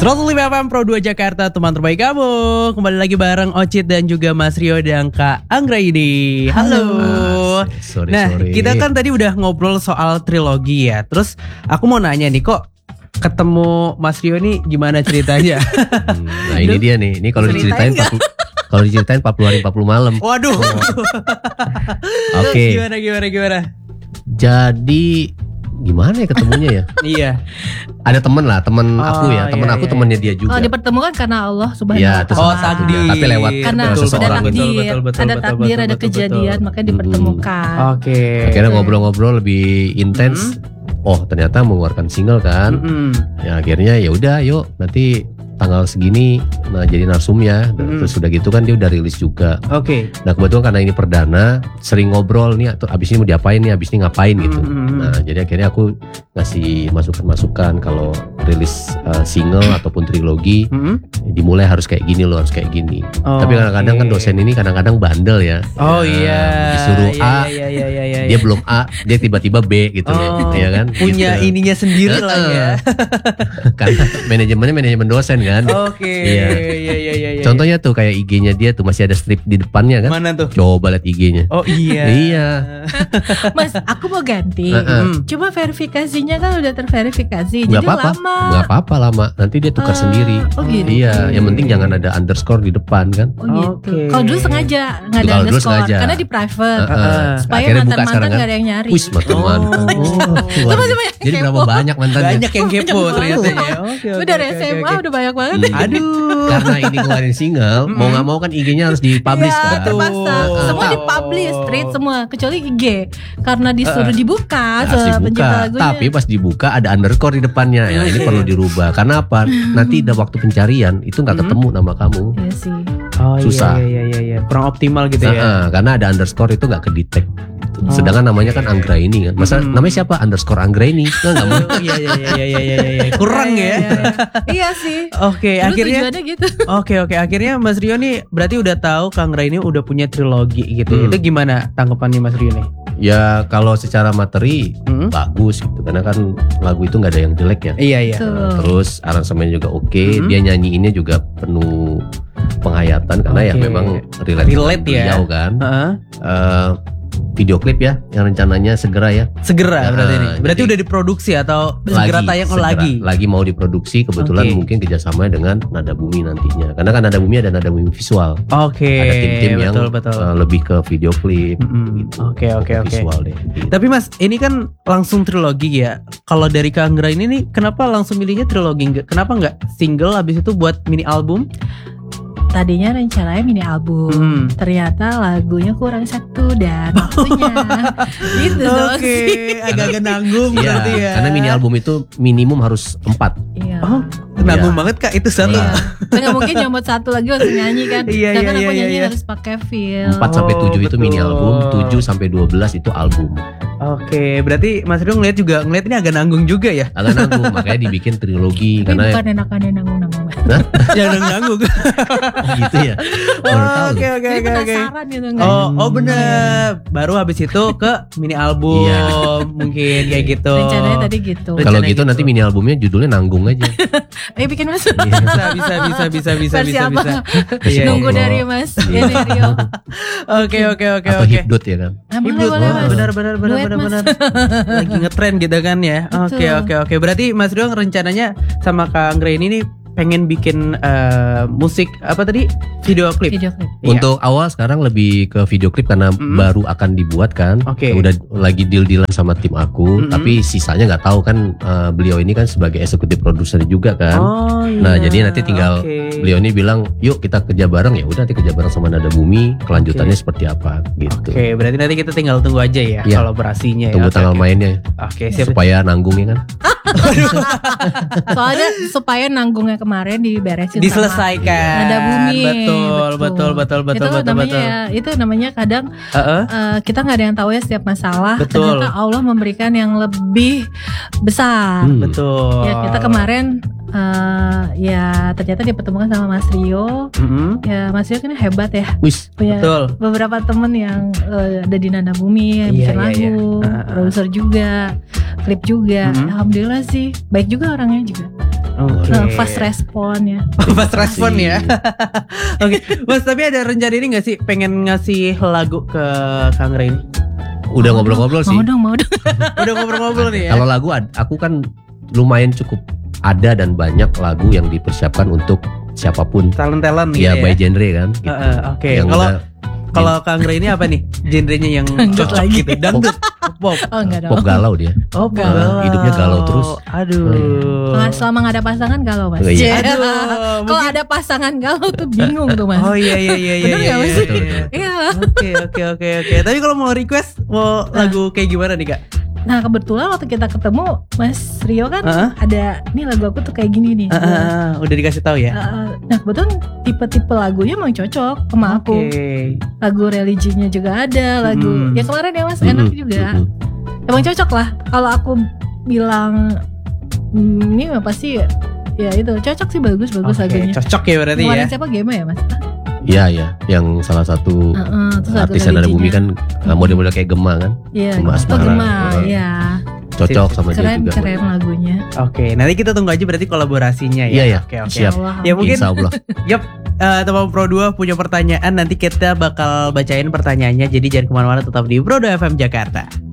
105 FM Pro 2 Jakarta, teman terbaik kamu. Kembali lagi bareng Ocit dan juga Mas Rio dan Kak Anggra ini. Halo. Sorry. Kita kan tadi udah ngobrol soal trilogi ya. Terus aku mau nanya nih, kok ketemu Mas Rio nih gimana ceritanya? Nah ini dia nih. Ini kalau diceritain 40 hari 40 malam. Waduh. Oke. Gimana? Jadi gimana ya ketemunya ya? Iya. Ada temen aku ya. Temen aku temennya dia juga. Oh, dipertemukan karena Allah Subhanahu Iya, wa terus Ta'ala. takdir. Tapi lewat Karena seseorang. ada takdir, ada kejadian, makanya dipertemukan. Oke. Akhirnya ngobrol-ngobrol lebih intens. Oh, ternyata mengeluarkan single kan. Ya akhirnya ya udah, yuk nanti tanggal segini jadi narsumnya. Terus udah gitu kan dia udah rilis juga. Oke. Nah kebetulan karena ini perdana, sering ngobrol nih atau abis ini mau diapain nih, abis ini ngapain gitu. Nah jadi akhirnya aku ngasih masukan kalau rilis single ataupun trilogi dimulai harus kayak gini loh, harus kayak gini. Tapi kadang-kadang kan dosen ini kadang-kadang bandel ya. Oh iya. Disuruh A, iya. dia belum A, dia tiba-tiba B gitu loh, ya kan? Punya gitu. ininya sendiri lah ya. Karena manajemen dosen kan. Oke. Iya. Contohnya tuh kayak IG-nya dia tuh masih ada strip di depannya kan. Mana tuh? Coba lihat IG-nya. Oh iya. Iya. Mas, aku mau ganti. Cuma verifikasinya kan udah terverifikasi. Nggak jadi apa-apa. lama. Nggak apa-apa lama. Nanti dia tukar sendiri. Oh gitu. Iya, yang penting jangan ada underscore di depan kan. Oh gitu. Oke. Kalau dulu sengaja nggak ada Kalau dulu underscore sengaja. karena di private. Supaya Akhirnya buka mantan-mantan sekarang kan. nggak ada yang nyari. Wis mantan-mantan. Luar Masih biasa. banyak Jadi yang berapa kepo. banyak mantannya? Banyak yang kepo ternyata ya. Gue dari SMA udah banyak banget. Aduh. Karena ini ngeluarin single, mau nggak mau kan IG-nya harus dipublish Iya, kan. terpaksa. Semua Tahu. dipublish straight semua kecuali IG karena disuruh dibuka Kasih pencipta buka, lagunya. tapi pas dibuka ada underscore di depannya. Ya ini perlu dirubah. Karena apa? Nanti ada waktu pencarian itu nggak ketemu nama kamu. Iya sih. Oh, Susah. Iya. Kurang optimal gitu ya. Karena ada underscore itu nggak kedetek. Sedangkan namanya kan Anggra ini kan. Masa namanya siapa? Underscore Anggra ini? Nggak mau. Iya. Kurang ya. Iya sih. Oke, Dulu akhirnya tujuannya gitu. Oke. Akhirnya Mas Rio nih berarti udah tahu Kang Ray ini udah punya trilogi gitu. Itu gimana tanggapannya Mas Rio nih? Ya kalau secara materi bagus gitu. Karena kan lagu itu nggak ada yang jelek ya. Iya. Tuh. Terus aransemennya juga oke. Dia nyanyiinnya juga penuh penghayatan karena ya Oke. memang relate Relate ya. beliau kan. Heeh. Video klip ya yang rencananya segera ya. Segera berarti ini. Berarti jadi- udah diproduksi atau segera tayang lagi? Mau diproduksi kebetulan Oke. mungkin kerjasamanya dengan Nada Bumi nantinya. Karena kan Nada Bumi ada Nada Bumi visual. Oke. Ada tim-tim yang betul. lebih ke video klip. Gitu. Oke. Visual deh. Gitu. Tapi Mas, ini kan langsung trilogi ya. Kalau dari Kang Ray ini nih, kenapa langsung milihnya trilogi? Kenapa nggak single habis itu buat mini album? Tadinya rencananya mini album. Ternyata lagunya kurang satu dan waktunya. Gitu doang Oke, sih. agak-agak nanggung Iya, berarti ya. karena mini album itu minimum harus 4. Iya. Oh, nanggung Iya. banget Kak itu satu. Iya. Nggak mungkin nyomot satu lagi langsung nyanyi kan. Iya, Sedangkan aku iya, nyanyi iya. harus pakai film. 4 sampai 7 itu mini betul. album, 7 sampai 12 itu album. Oke, berarti Mas Rio ngeliat ini agak nanggung juga ya? Agak nanggung, makanya dibikin trilogi Tapi karena bukan enakan nanggung-nanggung. Jangan nanggung. gitu ya. Baru tahu. Oke. Jadi penasaran gitu nggak? Oh bener. Baru habis itu ke mini album Iya. mungkin kayak gitu. Rencananya tadi gitu. Rencana Kalau gitu gitu. nanti mini albumnya judulnya Nanggung aja. Ayo bikin mas. Bisa. Versi apa? Iya, Nunggu iya. dari mas. Ya dari Rio. Oke. Atau Hipdut ya kan. Nah, boleh, Hibdut. boleh, Wah, Mas. benar. Duet, Mas. Lagi ngetren gitu kan ya. Betul. Oke. Berarti Mas Rio rencananya sama Kang Ray ini pengen bikin musik apa tadi? Video klip. Video klip. Iya. Untuk awal sekarang lebih ke video klip karena baru akan dibuat kan. Oke. Udah lagi deal-dealan sama tim aku, tapi sisanya nggak tahu kan. Beliau ini kan sebagai eksekutif produser juga kan. Oh, iya. Nah jadi nanti tinggal Oke. beliau ini bilang, yuk kita kerja bareng, ya udah nanti kerja bareng sama Nada Bumi. Kelanjutannya seperti apa gitu. Oke, berarti nanti kita tinggal tunggu aja ya Iya. kolaborasinya ya. Tunggu Oke, tanggal oke. mainnya Oke, siap. supaya nanggungnya kan. Soalnya supaya nanggungnya kemarin diberesin Diselesaikan. sama Nada Bumi. Betul. Itu namanya ya, itu namanya kadang Heeh. kita nggak ada yang tahu ya setiap masalah. Betul. Ternyata Allah memberikan yang lebih besar. Betul. Ya kita kemarin ya ternyata dipertemukan sama Mas Rio. Ya Mas Rio kan hebat ya. Wis, Punya Betul. beberapa temen yang ada di Nada Bumi yang Iya, bikin iya, lagu, iya. produser juga, klip juga. Alhamdulillah sih, baik juga orangnya juga. Fast respon ya. Fast respon ya. Oke, Mas, tapi ada rencana ini nggak sih pengen ngasih lagu ke Kang Ray ini? Udah ngobrol-ngobrol sih. Mau dong. Udah ngobrol-ngobrol nih ya. Kalau lagu aku kan lumayan cukup ada dan banyak lagu yang dipersiapkan untuk siapapun. Talent Ya by genre kan. Gitu. Oke. Kalau Kang Ray ini apa nih genrenya yang cocok lagi. gitu? Dangdut, pop. Oh enggak dong. Pop galau dia. Oh, galau. Hidupnya galau terus. Aduh. Selama nggak ada pasangan galau Mas. Iya. Aduh. Kalau ada pasangan galau tuh bingung tuh Mas. Oh iya. Bener nggak Mas? Betul. Iya. Oke. Tapi kalau mau request lagu kayak gimana nih Kak? Nah kebetulan waktu kita ketemu Mas Rio kan ada nih lagu aku tuh kayak gini nih. Udah dikasih tahu ya. Nah kebetulan tipe-tipe lagunya emang cocok sama aku. Lagu religinya juga ada, lagu ya kemarin ya Mas enak juga. Emang cocok lah. Kalau aku bilang ini pasti ya itu cocok sih, bagus lagunya. Cocok ya berarti kemarin ya. Siapa Gema ya Mas? Iya, yang salah satu artis yang ada bumi kan model-model kayak Gema kan. Iya, Gema Asmara. Gema, iya. Cocok sama dia juga. Keren lagunya. Oke, nanti kita tunggu aja berarti kolaborasinya ya. Iya. Oke. Siap. Ya mungkin. Insya Allah. Yap. Teman Pro 2 punya pertanyaan, nanti kita bakal bacain pertanyaannya. Jadi jangan kemana-mana, tetap di Pro 2 FM Jakarta.